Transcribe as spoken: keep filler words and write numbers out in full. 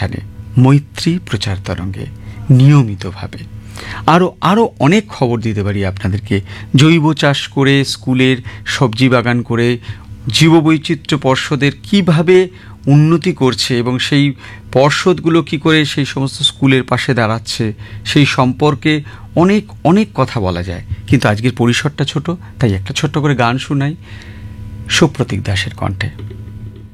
এখানে মৈত্রী প্রচার তরঙ্গে নিয়মিতভাবে। আরও আরও অনেক খবর দিতে পারি আপনাদেরকে। জৈব চাষ করে, স্কুলের সবজি বাগান করে, জীববৈচিত্র্য পর্ষদের কিভাবে উন্নতি করছে এবং সেই পর্ষদগুলো কি করে সেই সমস্ত স্কুলের পাশে দাঁড়াচ্ছে, সেই সম্পর্কে অনেক অনেক কথা বলা যায়। কিন্তু আজকের পরিসরটা ছোট, তাই একটা ছোট্ট করে গান শোনাই সুপ্রতীক দাসের কণ্ঠে।